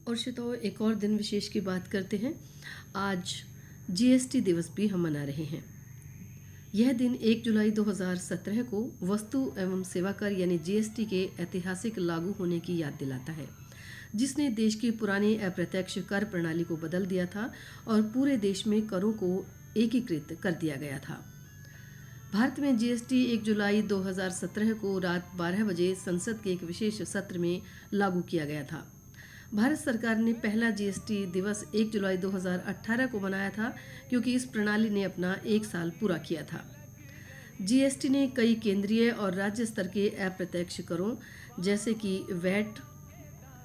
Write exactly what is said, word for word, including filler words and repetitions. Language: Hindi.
और श्रोताओं, एक और दिन विशेष की बात करते हैं। आज जीएसटी दिवस भी हम मना रहे हैं। यह दिन एक जुलाई दो हज़ार सत्रह को वस्तु एवं सेवा कर यानी जीएसटी के ऐतिहासिक लागू होने की याद दिलाता है, जिसने देश की पुरानी अप्रत्यक्ष कर प्रणाली को बदल दिया था और पूरे देश में करों को एकीकृत कर दिया गया था। भारत में जीएसटी एक जुलाई दो हज़ार सत्रह को रात बारह बजे संसद के एक विशेष सत्र में लागू किया गया था। भारत सरकार ने पहला जीएसटी दिवस एक जुलाई दो हज़ार अठारह को मनाया था, क्योंकि इस प्रणाली ने अपना एक साल पूरा किया था। जीएसटी ने कई केंद्रीय और राज्य स्तर के अप्रत्यक्ष करों जैसे कि वैट,